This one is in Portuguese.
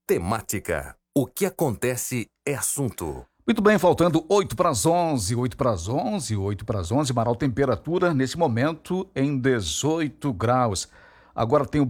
Temática. O que acontece é assunto. Muito bem, faltando 8 para as 11, 8 para as 11, 8 para as 11, Marau, temperatura nesse momento em 18 graus. Agora tem o